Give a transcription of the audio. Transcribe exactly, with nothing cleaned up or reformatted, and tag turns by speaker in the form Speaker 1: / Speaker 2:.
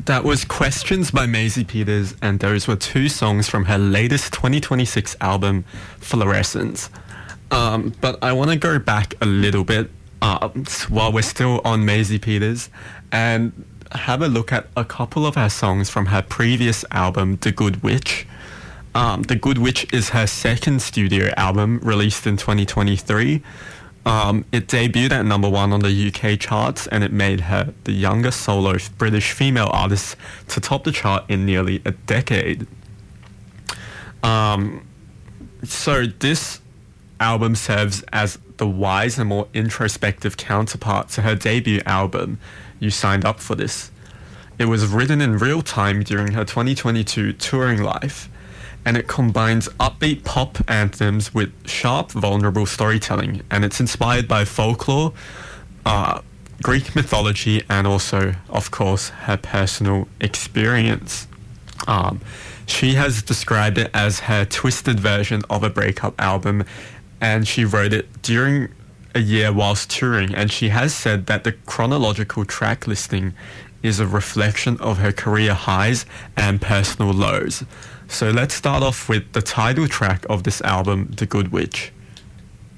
Speaker 1: That was Questions by Maisie Peters, and those were two songs from her latest twenty twenty-six album, Fluorescence. Um, but I want to go back a little bit uh, while we're still on Maisie Peters and have a look at a couple of her songs from her previous album, The Good Witch. Um, The Good Witch is her second studio album, released in twenty twenty-three. Um, it debuted at number one on the U K charts, and it made her the youngest solo British female artist to top the chart in nearly a decade. Um, so this album serves as the wise and more introspective counterpart to her debut album, You Signed Up For This. It was written in real time during her twenty twenty-two touring life, and it combines upbeat pop anthems with sharp, vulnerable storytelling, and it's inspired by folklore, uh, Greek mythology, and also, of course, her personal experience. Um, she has described it as her twisted version of a breakup album, and she wrote it during a year whilst touring, and she has said that the chronological track listing is a reflection of her career highs and personal lows. So let's start off with the title track of this album, The Good Witch.